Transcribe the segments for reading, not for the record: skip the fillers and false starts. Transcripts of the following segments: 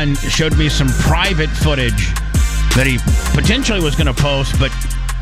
Dan showed me some private footage that he potentially was going to post, but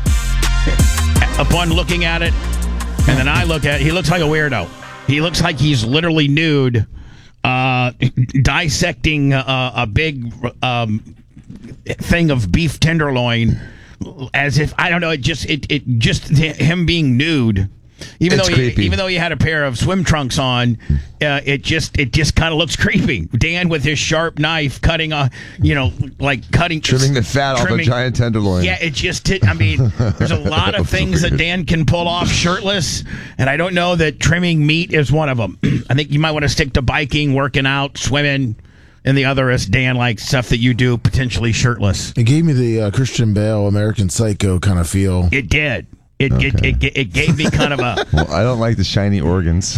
upon looking at it, and then I look at it, he looks like a weirdo. He looks like he's literally nude, dissecting a big thing of beef tenderloin, as if, I don't know, it just him being nude. Even though he had a pair of swim trunks on, it just kind of looks creepy. Dan with his sharp knife cutting trimming the fat off a giant tenderloin. Yeah, there's a lot of things that Dan can pull off shirtless, and I don't know that trimming meat is one of them. I think you might want to stick to biking, working out, swimming, and the other is Dan, like stuff that you do potentially shirtless. It gave me the Christian Bale, American Psycho kind of feel. It did. It gave me kind of a... Well, I don't like the shiny organs.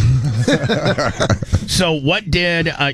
So what did, my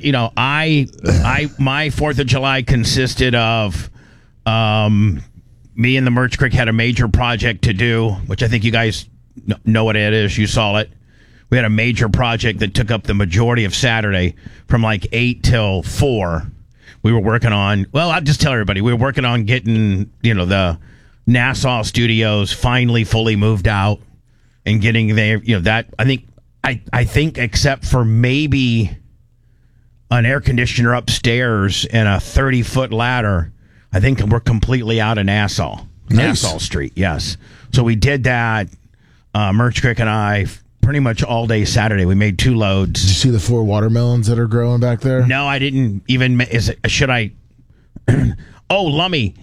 4th of July consisted of me and the Merch Creek had a major project to do, which I think you guys know what it is. You saw it. We had a major project that took up the majority of Saturday from like 8 till 4. We were working on, well, I'll just tell everybody, we were working on getting, the Nassau studios finally fully moved out and getting there. That I think except for maybe an air conditioner upstairs and a 30-foot ladder, I think we're completely out of Nassau. Nice. Nassau Street, yes. So we did that. Merch Creek and I pretty much all day Saturday. We made 2 loads. Did you see the 4 watermelons that are growing back there? No, I didn't even. Should I? Oh, Lummy.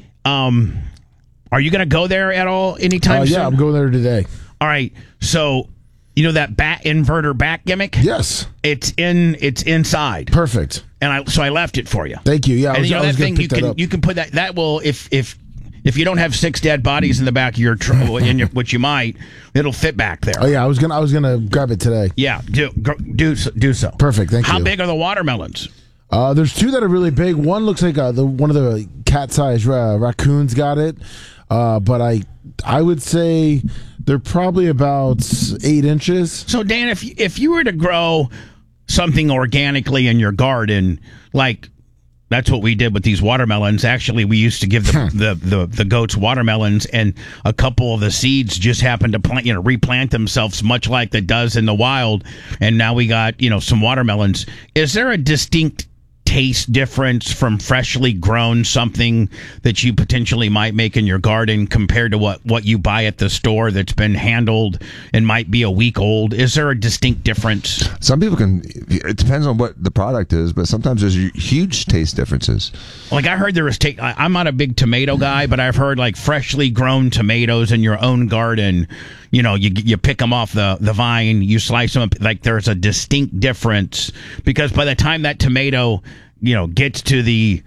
Are you going to go there at all anytime soon? Yeah, I'm going there today. All right. So, that bat inverter back gimmick? Yes. It's inside. Perfect. And I left it for you. Thank you. Yeah, and I was going to pick that up. You can put that will if you don't have 6 dead bodies in the back of your which you might, it'll fit back there. Oh yeah, I was gonna grab it today. Yeah, do so. Perfect. Thank you. How big are the watermelons? There's 2 that are really big. One looks like one of the cat-sized raccoons got it. But I would say they're probably about 8 inches. So Dan, if you were to grow something organically in your garden, like that's what we did with these watermelons. Actually, we used to give the goats watermelons, and a couple of the seeds just happened to replant themselves, much like it does in the wild. And now we got some watermelons. Is there a distinct taste difference from freshly grown something that you potentially might make in your garden compared to what you buy at the store that's been handled and might be a week old? Is there a distinct difference? Some people it depends on what the product is, but sometimes there's huge taste differences. Like I heard there was I'm not a big tomato guy, but I've heard like freshly grown tomatoes in your own garden, you pick them off the vine, you slice them up, like there's a distinct difference because by the time that tomato gets to the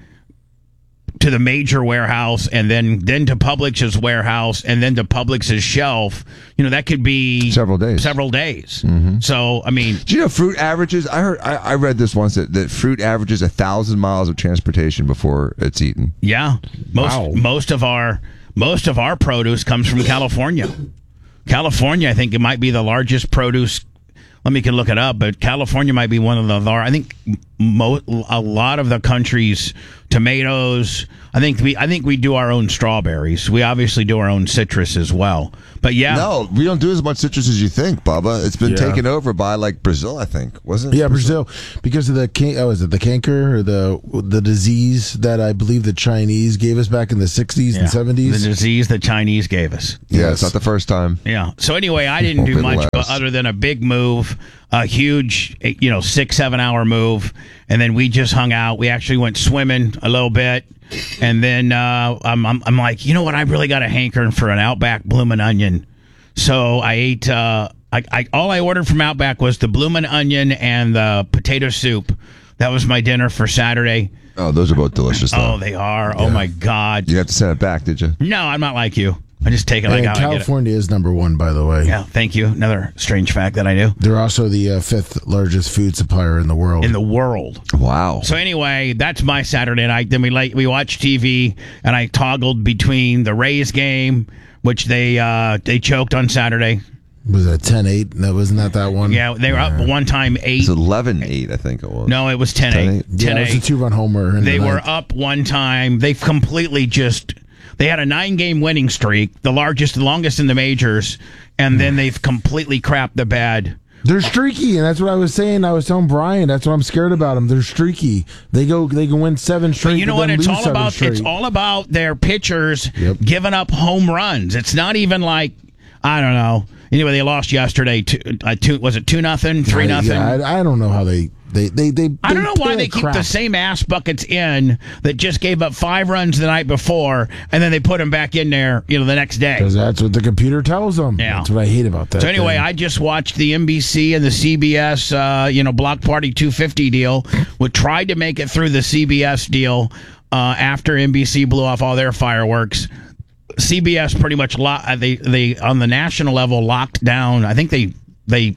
major warehouse and then to Publix's warehouse and then to Publix's shelf, that could be several days. Mm-hmm. So, do you know fruit averages? I read this once that fruit averages 1,000 miles of transportation before it's eaten. Yeah. Most of our produce comes from California. California, I think it might be the largest produce. Let me can look it up, but California might be one of the large. I think a lot of the country's tomatoes. I think we do our own strawberries. We obviously do our own citrus as well. But yeah, no, we don't do as much citrus as you think, Bubba. It's been taken over by like Brazil, I think, wasn't it? Yeah, Brazil, because of the the canker or the disease that I believe the Chinese gave us back in the 60s and 70s. The disease the Chinese gave us. Yeah, it's not the first time. Yeah. So anyway, I didn't do much other than a big move, a huge 6-7 hour move, and then we just hung out. We actually went swimming a little bit. And then I'm like, you know what? I really got a hankering for an Outback bloomin' onion. So I ate. All I ordered from Outback was the bloomin' onion and the potato soup. That was my dinner for Saturday. Oh, those are both delicious. Oh, they are. Yeah. Oh my God! You have to send it back, did you? No, I'm not like you. I just take it like how California is number 1, by the way. Yeah, thank you. Another strange fact that I knew. They're also the 5th largest food supplier in the world. Wow. So anyway, that's my Saturday night. Then we watched TV, and I toggled between the Rays game, which they choked on Saturday. Was that 10-8? No, wasn't that one? Yeah, they were up one time 8. It's 11-8, I think it was. No, it was 10-8. 10-8. Yeah, it was a 2-run homer. They were up one time. They've completely they had a 9-game winning streak, the longest in the majors, and then they've completely crapped the bed. They're streaky, and that's what I was saying. I was telling Brian, that's what I'm scared about them. They're streaky. They can win 7 straight. But you know what? It's all about. It's all about their pitchers giving up home runs. It's not even like, I don't know. Anyway, they lost yesterday. Was it 2-0, 3-0? Yeah, I don't know how they I don't know why they keep the same ass buckets in that just gave up 5 runs the night before, and then they put them back in there, the next day. Because that's what the computer tells them. Yeah. That's what I hate about that. So anyway, I just watched the NBC and the CBS, Block Party 250 deal. We tried to make it through the CBS deal after NBC blew off all their fireworks. CBS pretty much they on the national level locked down. I think they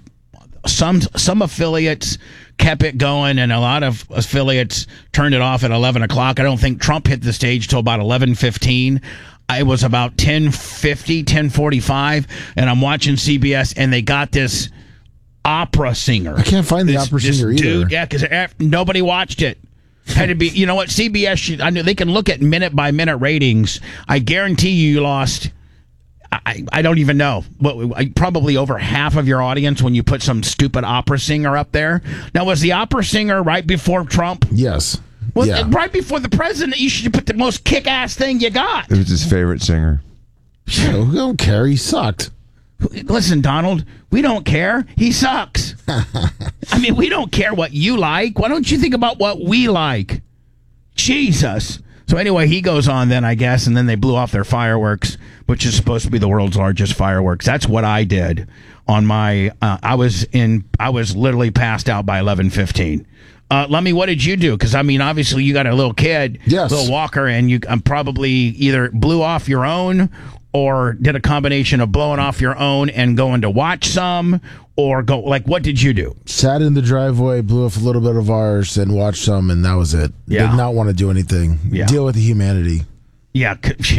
some affiliates kept it going, and a lot of affiliates turned it off at 11 o'clock. I don't think Trump hit the stage till about 11:15. It was about 10:50, 10:45, and I'm watching CBS, and they got this opera singer. I can't find the opera singer either. Dude, yeah, because nobody watched it. Had to be, you know what? CBS I know they can look at minute by minute ratings. I guarantee you lost. I don't even know. Probably over half of your audience when you put some stupid opera singer up there. Now, was the opera singer right before Trump? Yes. Well, right before the president, you should put the most kick-ass thing you got. It was his favorite singer. We don't care. He sucked. Listen, Donald, we don't care. He sucks. I mean, we don't care what you like. Why don't you think about what we like? Jesus. So anyway, he goes on then, I guess, and then they blew off their fireworks, which is supposed to be the world's largest fireworks. That's what I did on my. I was literally passed out by 11:15. Lummy, what did you do? Because I mean, obviously, you got a little kid, little Walker, and you probably either blew off your own or did a combination of blowing off your own and going to watch some, or go what did you do? Sat in the driveway, blew off a little bit of ours, and watched some, and that was it. Yeah. Did not want to do anything. Yeah. Deal with the humanity. Yeah.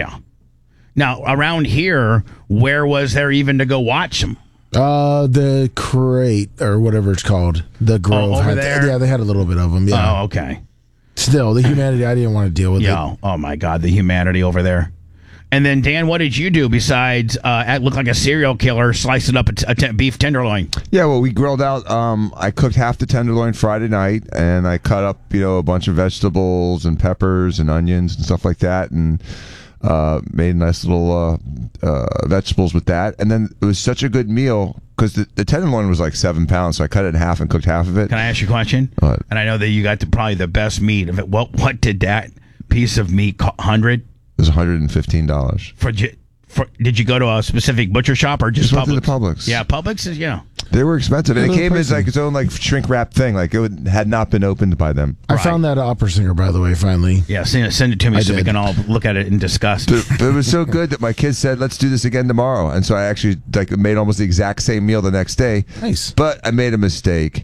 Now around here, where was there even to go watch them? The crate or whatever it's called, the Grove. Over there? They had a little bit of them. Yeah. Oh, okay. Still, the humanity. I didn't want to deal with it. Oh my God, the humanity over there. And then, Dan, what did you do besides look like a serial killer slicing up a beef tenderloin? Yeah, well, we grilled out. I cooked half the tenderloin Friday night, and I cut up, a bunch of vegetables and peppers and onions and stuff like that, and made nice little vegetables with that. And then it was such a good meal because the tenderloin was like 7 pounds, so I cut it in half and cooked half of it. Can I ask you a question? What? And I know that you got probably the best meat of it. What did that piece of meat cost? 100? It was $115. Did you go to a specific butcher shop or just went to Publix? the Publix. Yeah, Publix is, They were expensive, and it came as like its own shrink wrap thing. Like had not been opened by them. I found that opera singer, by the way, finally. Yeah, send it to me so we can all look at it and discuss. But it was so good that my kids said, "Let's do this again tomorrow." And so I actually made almost the exact same meal the next day. Nice. But I made a mistake.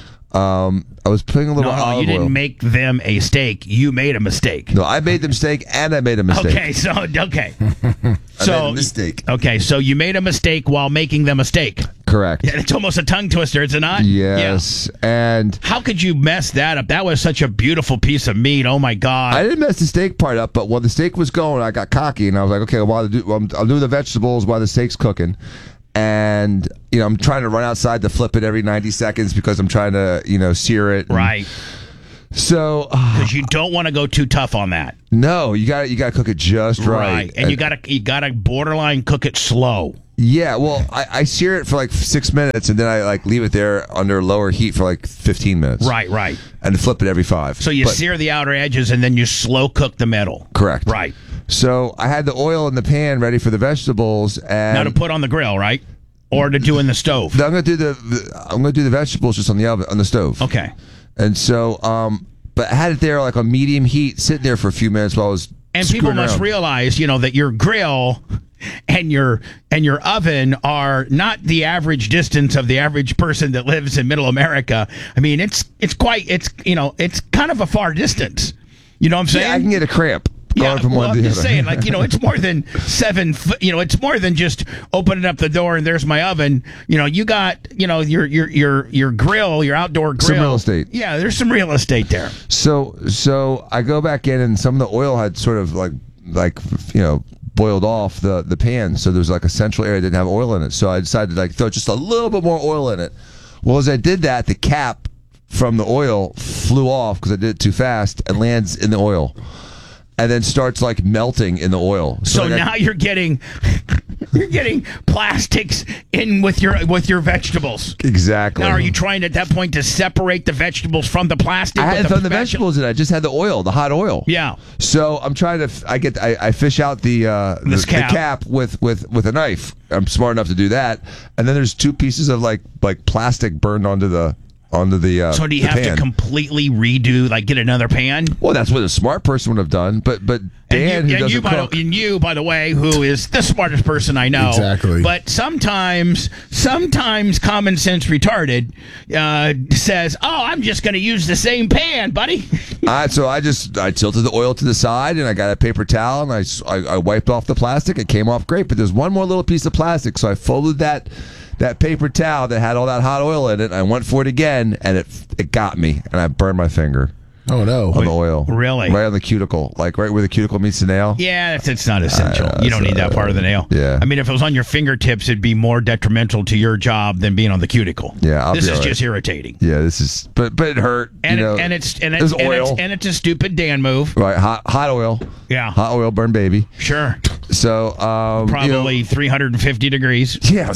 I was putting a little olive oil. You didn't make them a steak. You made a mistake. No, I made the mistake, and I made a mistake. Okay, so I made a mistake. Okay, so you made a mistake while making them a steak. Correct. Yeah, it's almost a tongue twister, is it not? Yes. Yeah. And how could you mess that up? That was such a beautiful piece of meat. Oh my God! I didn't mess the steak part up, but while the steak was going, I got cocky, and I was like, okay, I'll do the vegetables while the steak's cooking. And I'm trying to run outside to flip it every 90 seconds because I'm trying to sear it. Right. So because you don't want to go too tough on that. No, you got to cook it just right. And you got to borderline cook it slow. Yeah, well, I sear it for 6 minutes, and then I leave it there under lower heat for 15 minutes. Right. And flip it every 5. So you sear the outer edges, and then you slow cook the middle. Correct. Right. So I had the oil in the pan ready for the vegetables, and now to put on the grill, right? Or to do in the stove. I'm gonna do the vegetables just on the stove. Okay. And so, but I had it there on medium heat, sitting there for a few minutes while I was. And people must realize, that your grill and your oven are not the average distance of the average person that lives in Middle America. I mean, it's kind of a far distance. You know what I'm saying? Yeah, I can get a cramp. going from one I'm to the just other. saying, like, it's more than 7 foot. It's more than just opening up the door and there's my oven. You got, your grill, your outdoor grill. Some real estate. Yeah, there's some real estate there. So I go back in, and some of the oil had sort of like boiled off the pan. So there's like a central area that didn't have oil in it. So I decided to like throw just a little bit more oil in it. Well, as I did that, the cap from the oil flew off because I did it too fast and lands in the oil, and then starts like melting in the oil. So now you're getting plastics in with your vegetables. Exactly. Now, are you trying at that point to separate the vegetables from the plastic? I hadn't thrown the vegetables in. I just had the oil, the hot oil. Yeah. So I'm trying to. I fish out the cap with a knife. I'm smart enough to do that. And then there's 2 pieces of like plastic burned onto the. So do you have to completely redo, like get another pan? Well, that's what a smart person would have done. But Dan, who doesn't cook, and you, by the way, who is the smartest person I know, exactly. But sometimes common sense retarded says, "Oh, I'm just going to use the same pan, buddy." So I tilted the oil to the side, and I got a paper towel, and I wiped off the plastic. It came off great, but there's one more little piece of plastic, so I folded that paper towel that had all that hot oil in it. I went for it again, and it got me, and I burned my finger. Oh no! On the oil, really? Right on the cuticle, like right where the cuticle meets the nail. Yeah, it's not essential. You don't need that part of the nail. Yeah. I mean, if it was on your fingertips, it'd be more detrimental to your job than being on the cuticle. Yeah, this is just irritating. Yeah, this is, but it hurt. And it's oil, and it's a stupid Dan move. Right, hot oil. Yeah, hot oil, burn baby. Sure. So probably 350 degrees. Yeah,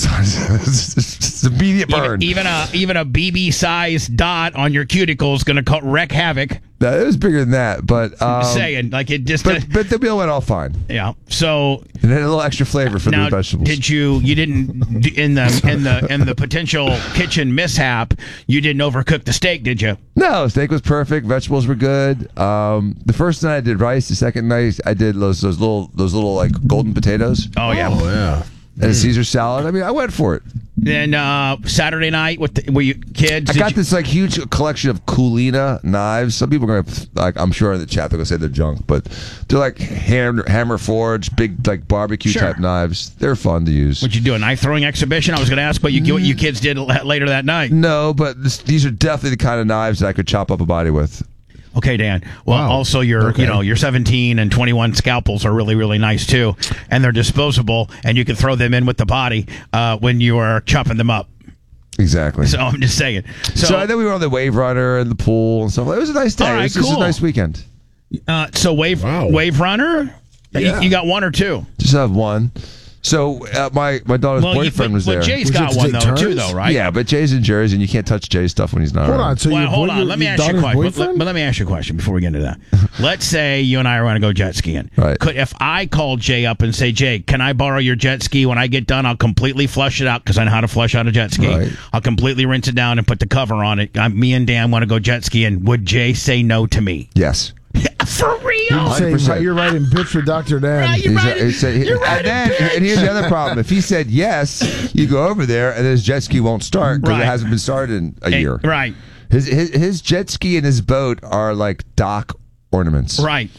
it's immediate burn. Even a BB-sized dot on your cuticle is going to wreak havoc. No, it was bigger than that, but I'm saying, like, it just. But the meal went all fine. Yeah. So. And then a little extra flavor for the vegetables. You didn't in the potential kitchen mishap? You didn't overcook the steak, did you? No, steak was perfect. Vegetables were good. The first night I did rice. The second night I did those little like golden potatoes. Oh yeah. Oh yeah. And a Caesar salad. I mean, I went for it. Then Saturday night, were you kids? I got this like huge collection of Kulina knives. Some people are gonna like, I'm sure in the chat they're gonna say they're junk, but they're like hammer forged, big like barbecue type knives. They're fun to use. Would you do a knife throwing exhibition? I was gonna ask what you kids did later that night. No, but these are definitely the kind of knives that I could chop up a body with. Okay, Dan. Well, also your 17 and 21 scalpels are really, really nice too, and they're disposable, and you can throw them in with the body when you are chopping them up. Exactly. So I'm just saying. So then we were on the Wave Runner and the pool and stuff. It was a nice day. All right, it was just a nice weekend. So Wave Runner, you got 1 or 2? Just have 1. So my daughter's boyfriend was there. Jay's got one too, though, right? Yeah, but Jay's in Jersey, and you can't touch Jay's stuff when he's not Hold around. on. So hold on. Let me ask you a question. But let me ask you a question before we get into that. Let's say you and I are going to go jet skiing. Right. If I call Jay up and say, Jay, can I borrow your jet ski? When I get done, I'll completely flush it out because I know how to flush out a jet ski. Right. I'll completely rinse it down and put the cover on it. Me and Dan want to go jet skiing. Would Jay say no to me? Yes. For real? You're writing bitch for Dr. Dan. Right, you're right. And here's the other problem. If he said yes, you go over there, and his jet ski won't start because it hasn't been started in a year. Right. His jet ski and his boat are like dock ornaments. Right.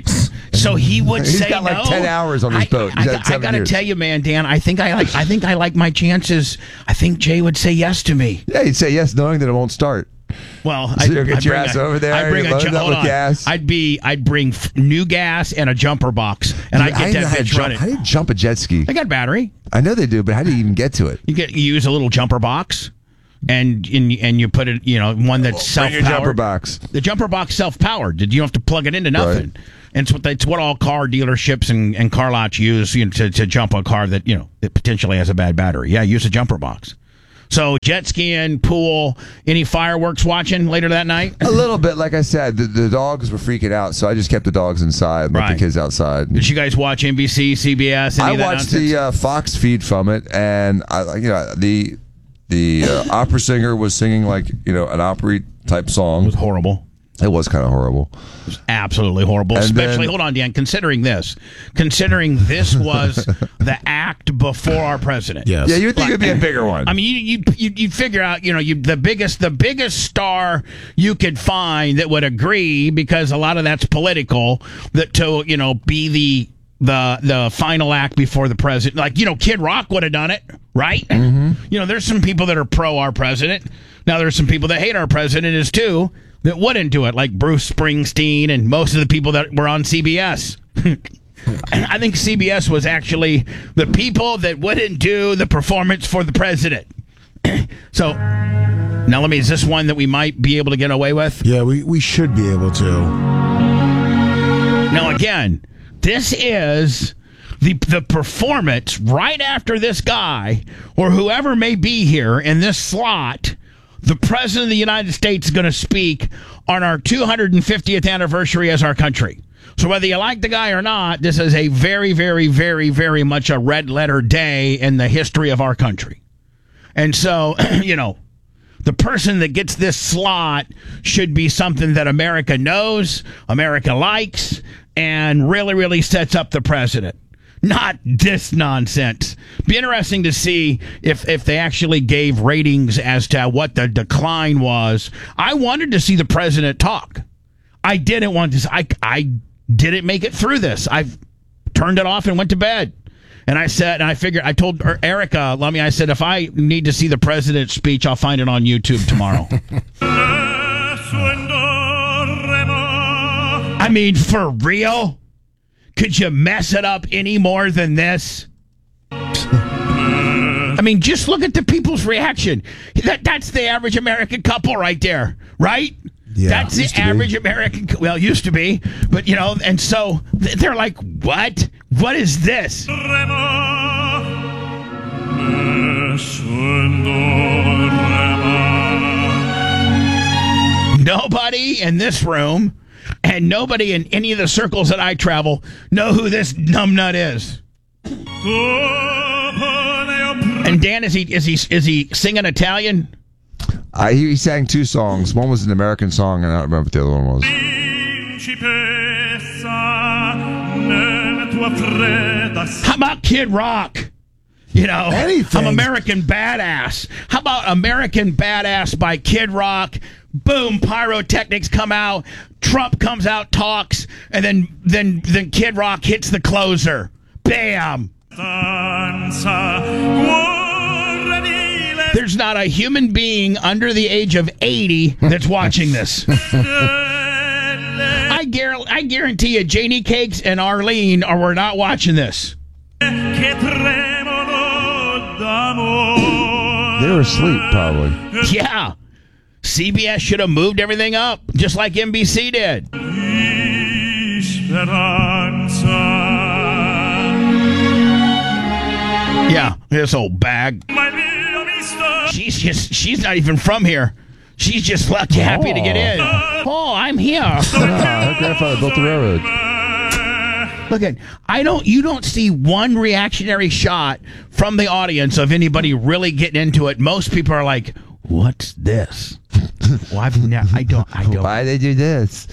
So he would say no. He's got like 10 hours on his boat. I got to tell you, man, Dan, I think I like my chances. I think Jay would say yes to me. Yeah, he'd say yes, knowing that it won't start. Well, so you'll get your ass over there. Gas. I'd bring new gas and a jumper box, and I'd get that bitch running. How do you jump a jet ski? I got battery. I know they do, but how do you even get to it? You use a little jumper box, and you put it, one that's self-powered. Bring your jumper box. The jumper box self-powered. You don't have to plug it into nothing. Right. And it's what all car dealerships and car lots use to jump a car that that potentially has a bad battery. Yeah, use a jumper box. So jet skiing, pool, any fireworks watching later that night? A little bit. Like I said, the dogs were freaking out, so I just kept the dogs inside and let the kids outside. Did you guys watch NBC, CBS? I watched the Fox feed from it, and the opera singer was singing like an opera type song. It was horrible. It was kind of horrible. It was absolutely horrible. And Especially, then- hold on, Dan, considering this was the act before our president. Yes. Yeah, you would think it'd be a bigger one. I mean, you'd figure out, the biggest star you could find that would agree, because a lot of that's political, that to be the final act before the president. Like, Kid Rock would have done it, right? Mm-hmm. There's some people that are pro our president. Now there's some people that hate our president is too, that wouldn't do it, like Bruce Springsteen and most of the people that were on CBS. I think CBS was actually the people that wouldn't do the performance for the president. So, now is this one that we might be able to get away with? Yeah, we should be able to. Now, again, this is the performance right after this guy, or whoever may be here in this slot. The President of the United States is going to speak on our 250th anniversary as our country. So whether you like the guy or not, this is a very, very, very, very much a red letter day in the history of our country. And so, the person that gets this slot should be something that America knows, America likes, and really, really sets up the president. Not this nonsense. Be interesting to see if they actually gave ratings as to what the decline was. I wanted to see the president talk. I didn't want to. I didn't make it through this. I turned it off and went to bed. And I told Erica, I said, if I need to see the president's speech, I'll find it on YouTube tomorrow. I mean, for real? Could you mess it up any more than this? I mean, just look at the people's reaction. That's the average American couple right there, right? Yeah, that's the average American. Well, used to be, but and so they're like, "What? What is this?" Nobody in this room, and nobody in any of the circles that I travel, know who this numbnut is. And Dan, is he singing Italian? He sang two songs. One was an American song, and I don't remember what the other one was. How about Kid Rock? Anything. I'm American Badass. How about American Badass by Kid Rock? Boom, pyrotechnics come out. Trump comes out, talks, and then Kid Rock hits the closer. Bam. There's not a human being under the age of 80 that's watching this. I guarantee you, Janie Cakes and Arlene were not watching this. They were asleep, probably. Yeah. CBS should have moved everything up, just like NBC did. Yeah, this old bag. She's not even from here. She's just lucky, happy to get in. Oh, I'm here. Her grandfather built the railroad. Look at, you don't see one reactionary shot from the audience of anybody really getting into it. Most people are like, "What's this?" Well, I don't. Why they do this?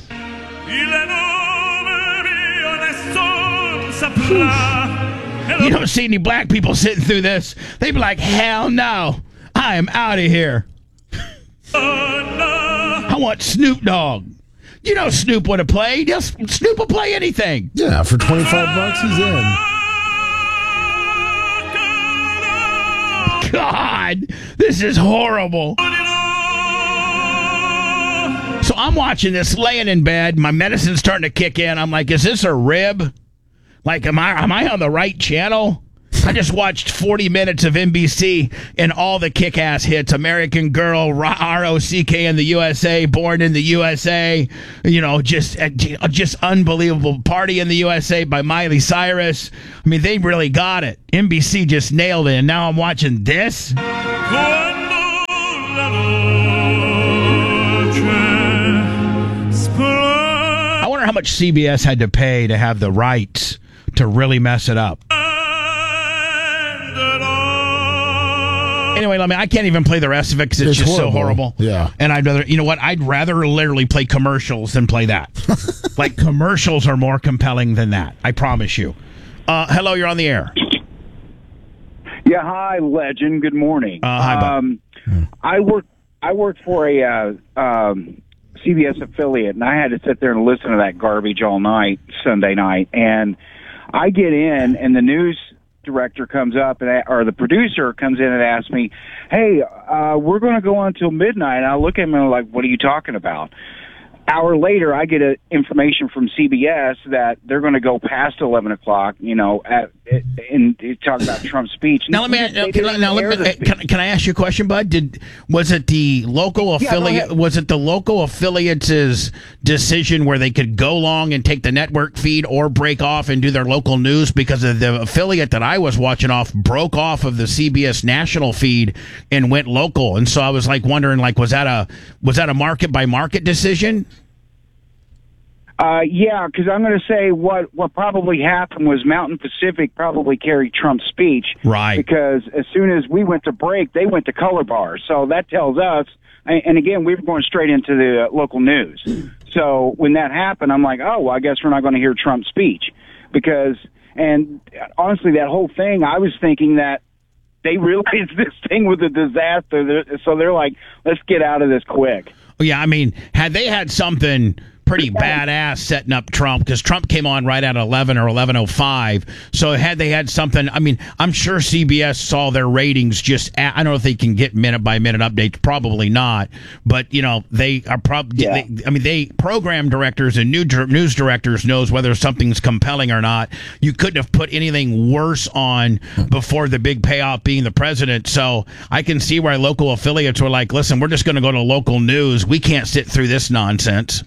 You don't see any black people sitting through this. They'd be like, "Hell no, I am out of here." I want Snoop Dogg. Snoop would have played. Yes, Snoop will play anything. Yeah, for $25, he's in. God, this is horrible. So I'm watching this, laying in bed. My medicine's starting to kick in. I'm like, is this a rib? Like, am I on the right channel? I just watched 40 minutes of NBC and all the kick-ass hits. American Girl, R-O-C-K in the USA, Born in the USA, just unbelievable. Party in the USA by Miley Cyrus. I mean, they really got it. NBC just nailed it, and now I'm watching this. I wonder how much CBS had to pay to have the rights to really mess it up. Anyway, I can't even play the rest of it because it's just so horrible. Yeah. And I'd rather literally play commercials than play that. Like, commercials are more compelling than that. I promise you. Hello, you're on the air. Yeah, hi, legend. Good morning. Hi, Bob. I work for a CBS affiliate, and I had to sit there and listen to that garbage all night, Sunday night. And I get in, and the news director comes up, or the producer comes in and asks me, "Hey, we're going to go on until midnight." And I look at him and I'm like, "What are you talking about?" Hour later, I get information from CBS that they're going to go past 11 o'clock, and talk about Trump's speech. Now, can I ask you a question, Bud? Was it the local affiliate? Was it the local affiliate's decision where they could go long and take the network feed or break off and do their local news? Because of the affiliate that I was watching broke off of the CBS national feed and went local, and so I was wondering, was that a market by market decision? Yeah, because I'm going to say what probably happened was Mountain Pacific probably carried Trump's speech. Right. Because as soon as we went to break, they went to color bars. So that tells us, and again, we were going straight into the local news. So when that happened, I'm like, oh, well, I guess we're not going to hear Trump's speech. And honestly, that whole thing, I was thinking that they realized this thing was a disaster. So they're like, let's get out of this quick. Yeah, had they had something pretty badass setting up Trump, because Trump came on right at 11 or 11:05. So had they had something, I'm sure CBS saw their ratings I don't know if they can get minute by minute updates, probably not. But they are they program directors and news directors knows whether something's compelling or not. You couldn't have put anything worse on before the big payoff being the president. So I can see why local affiliates were like, listen, we're just going to go to local news. We can't sit through this nonsense.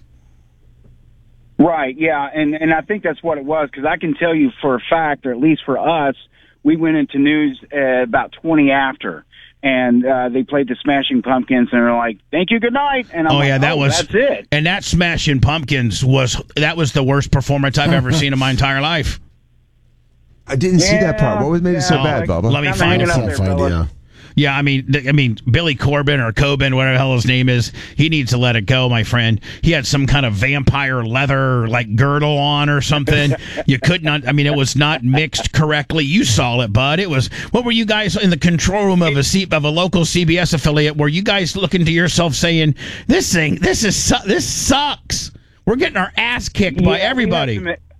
Right, yeah, and I think that's what it was, because I can tell you for a fact, or at least for us, we went into news about 20 after, and they played the Smashing Pumpkins, and they're like, "Thank you, good night." And I'm that's it. And that Smashing Pumpkins was the worst performance I've ever seen in my entire life. I didn't see that part. What made it so bad, Bubba? Let me find it. Yeah, Billy Corbin or Coben, whatever the hell his name is, he needs to let it go, my friend. He had some kind of vampire leather girdle on or something. You could not. It was not mixed correctly. You saw it, bud. It was. What were you guys in the control room of a local CBS affiliate? Were you guys looking to yourself saying, this sucks? We're getting our ass kicked by everybody.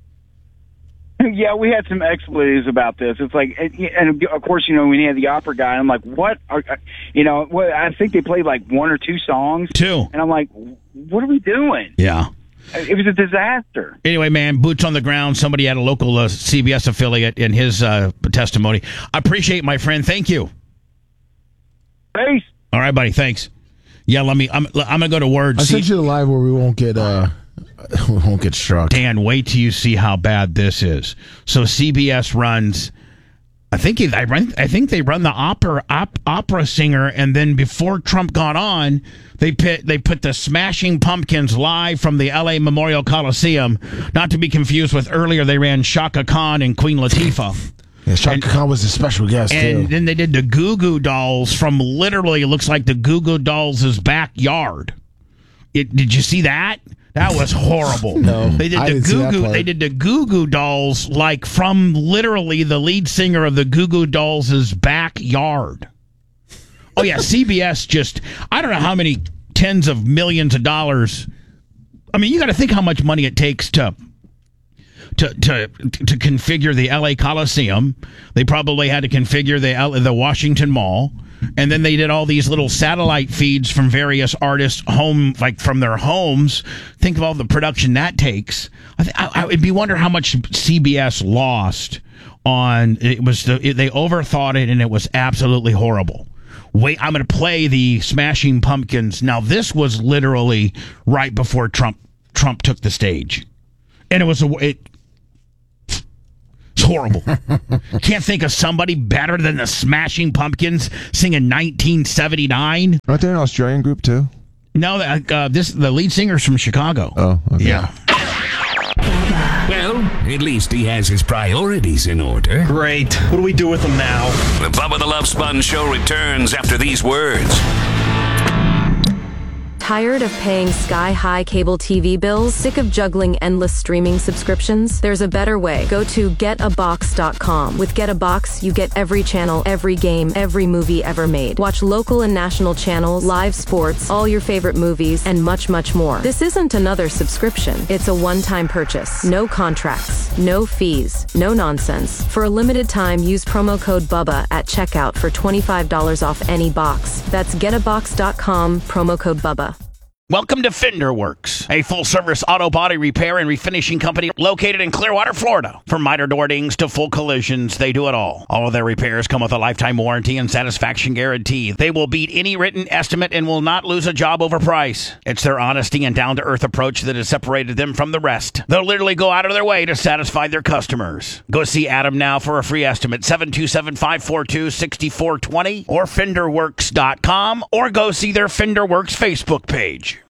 Yeah, we had some expletives about this. It's like, and of course, when you had the opera guy, I'm like, what? I think they played one or two songs. Two. And I'm like, what are we doing? Yeah. It was a disaster. Anyway, man, boots on the ground. Somebody had a local CBS affiliate in his testimony. I appreciate it, my friend. Thank you. Peace. All right, buddy. Thanks. Yeah, I'm going to go to words. I sent you the live where we won't get... we won't get struck. Dan, wait till you see how bad this is. So CBS runs, I think they run the opera singer, and then before Trump got on, they put the Smashing Pumpkins live from the L.A. Memorial Coliseum. Not to be confused with earlier, they ran Chaka Khan and Queen Latifah. Yeah, Chaka Khan was a special guest, and then they did the Goo Goo Dolls from literally, it looks like the Goo Goo Dolls' backyard. Did you see that? That was horrible. No, they did the Goo Goo Dolls from literally the lead singer of the Goo Goo Dolls' backyard. Oh yeah, CBS I don't know how many tens of millions of dollars. You got to think how much money it takes to configure the LA Coliseum. They probably had to configure the Washington Mall. And then they did all these little satellite feeds from various artists from their homes. Think of all the production that takes. I would wonder how much CBS lost on it. They overthought it, and it was absolutely horrible. Wait, I'm going to play the Smashing Pumpkins. Now, this was literally right before Trump took the stage, and it's horrible. Can't think of somebody better than the Smashing Pumpkins singing 1979. Aren't they an Australian group too? No, the lead singer's from Chicago. Oh, okay. Yeah. Well, At least he has his priorities in order. Great. What do we do with them now? The Bubba the Love Sponge Show returns after these words. Tired of paying sky-high cable TV bills? Sick of juggling endless streaming subscriptions? There's a better way. Go to getabox.com. With Get a Box, you get every channel, every game, every movie ever made. Watch local and national channels, live sports, all your favorite movies, and much, much more. This isn't another subscription. It's a one-time purchase. No contracts, no fees, no nonsense. For a limited time, use promo code BUBBA at checkout for $25 off any box. That's getabox.com, promo code BUBBA. Welcome to Fender Works, a full-service auto body repair and refinishing company located in Clearwater, Florida. From minor door dings to full collisions, they do it all. All of their repairs come with a lifetime warranty and satisfaction guarantee. They will beat any written estimate and will not lose a job over price. It's their honesty and down-to-earth approach that has separated them from the rest. They'll literally go out of their way to satisfy their customers. Go see Adam now for a free estimate, 727-542-6420 or FenderWorks.com, or go see their Fender Works Facebook page.